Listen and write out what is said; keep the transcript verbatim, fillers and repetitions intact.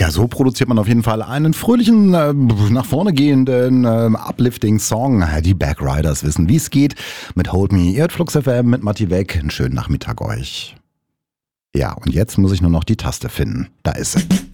Ja, so produziert man auf jeden Fall einen fröhlichen, äh, nach vorne gehenden, äh, uplifting Song. Die Backriders wissen, wie es geht. Mit Hold Me, ihr hört Flux F M mit Matti Weg. Einen schönen Nachmittag euch. Ja, und jetzt muss ich nur noch die Taste finden. Da ist sie.